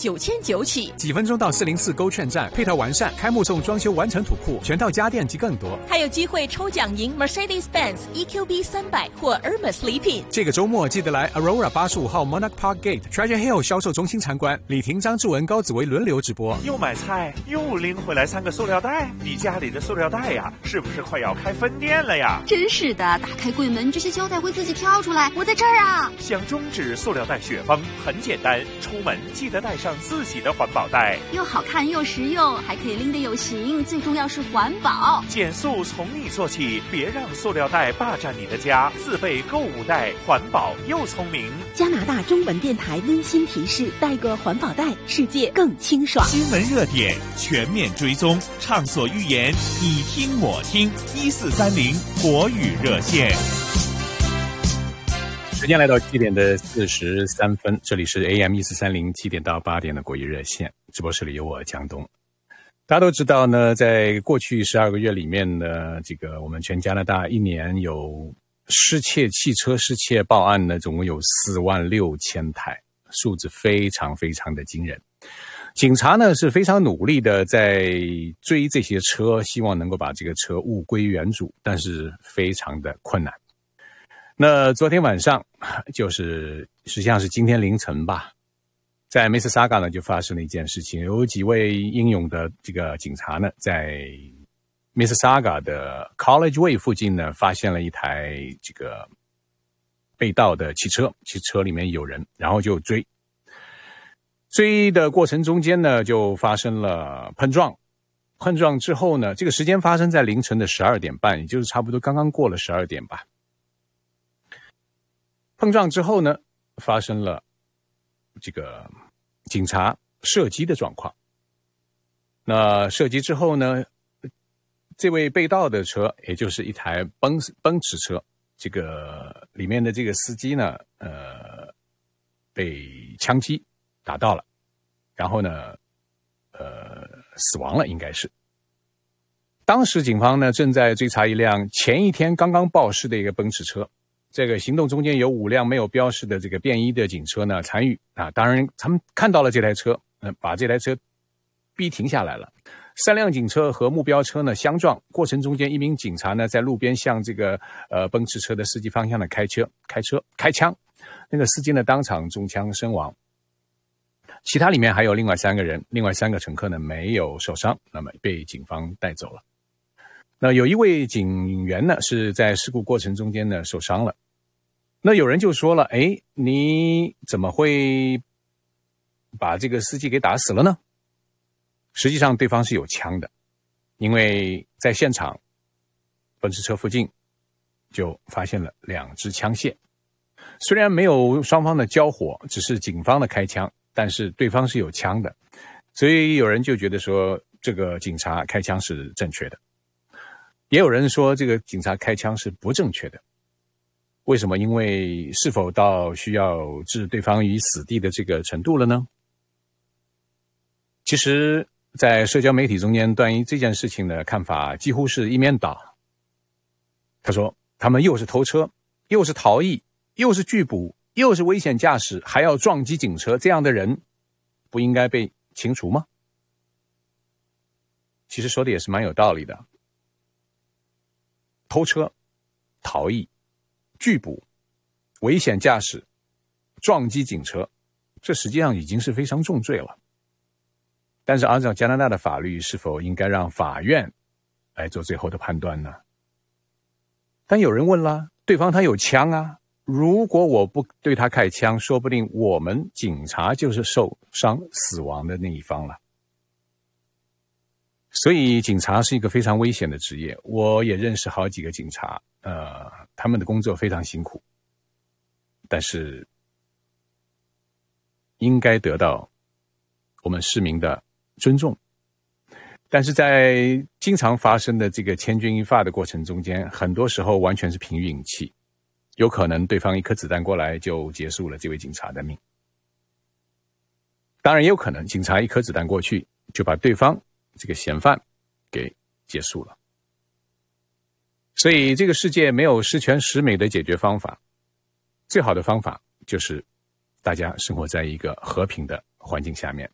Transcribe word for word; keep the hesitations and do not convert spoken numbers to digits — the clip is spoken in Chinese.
九千九起， 几分钟到四零四勾券站，配套完善，开幕送装修完成土库，全套家电及更多。 还有机会抽奖赢 Mercedes-Benz E Q B 三百或 Hermes 礼品。 这个周末记得来 Aurora 八十五号 Monarch Park Gate、Treasure Hill 销售中心参观，李婷、张志文、高紫薇轮流直播。 又买菜又拎回来三个塑料袋，你家里的塑料袋呀，是不是快要开分店了呀？ 真是的，打开柜门，这些胶带会自己跳出来。我在这儿啊！ 想终止塑料袋雪崩很简单，出门记得带上自己的环保袋， 又好看又实用，还可以拎得有型，最重要是环保。 减速从你做起，别让塑料袋霸占你的家，自备购物袋，环保又聪明。 加拿大中文电台温馨提示：带个环保袋，世界更清爽。 新闻热点全面追踪，畅所欲言，你听我听。一四三零国语热线。 时间来到七点的四十三分，这里是 A M 一四三零七点到八点的国语热线，直播室里有我江东。大家都知道呢，在过去十二个月里面呢，这个我们全加拿大一年有失窃汽车失窃报案呢，总共有四万六千台，数字非常非常的惊人。警察呢是非常努力的在追这些车，希望能够把这个车物归原主，但是非常的困难。那昨天晚上，就是实际上是今天凌晨吧，在 Mississauga 呢就发生了一件事情，有几位英勇的这个警察呢，在 Mississauga 的 College Way 附近呢，发现了一台这个被盗的汽车，汽车里面有人，然后就追。追的过程中间呢，就发生了碰撞。碰撞之后呢，这个时间发生在凌晨的十二点半，也就是差不多刚刚过了十二点吧。碰撞之后呢，发生了这个警察射击的状况。那射击之后呢，这位被盗的车，也就是一台奔奔驰车，这个里面的这个司机呢，呃，被枪击打到了，然后呢，呃，死亡了，应该是。当时警方呢正在追查一辆前一天刚刚报失的一个奔驰车。这个行动中间有五辆没有标识的这个便衣的警车呢参与啊，当然他们看到了这台车，呃，把这台车逼停下来了。三辆警车和目标车呢相撞，过程中间一名警察呢在路边向这个呃奔驰车的司机方向的开车开车开枪，那个司机呢当场中枪身亡。其他里面还有另外三个人，另外三个乘客呢没有受伤，那么被警方带走了。那有一位警员呢是在事故过程中间呢受伤了。那有人就说了，哎，你怎么会把这个司机给打死了呢？实际上对方是有枪的，因为在现场奔驰车附近就发现了两支枪械。虽然没有双方的交火，只是警方的开枪，但是对方是有枪的，所以有人就觉得说这个警察开枪是正确的，也有人说这个警察开枪是不正确的。为什么？因为是否到需要置对方于死地的这个程度了呢？其实在社交媒体中间，关于这件事情的看法几乎是一面倒。他说他们又是偷车，又是逃逸，又是拒捕，又是危险驾驶，还要撞击警车，这样的人不应该被清除吗？其实说的也是蛮有道理的。偷车、逃逸、拒捕、危险驾驶、撞击警车，这实际上已经是非常重罪了。但是按照加拿大的法律，是否应该让法院来做最后的判断呢？但有人问了，对方他有枪啊，如果我不对他开枪，说不定我们警察就是受伤死亡的那一方了。所以警察是一个非常危险的职业，我也认识好几个警察，呃，他们的工作非常辛苦，但是应该得到我们市民的尊重。但是在经常发生的这个千钧一发的过程中间，很多时候完全是凭运气，有可能对方一颗子弹过来就结束了这位警察的命，当然也有可能警察一颗子弹过去就把对方这个嫌犯给结束了。所以这个世界没有十全十美的解决方法，最好的方法就是大家生活在一个和平的环境下面，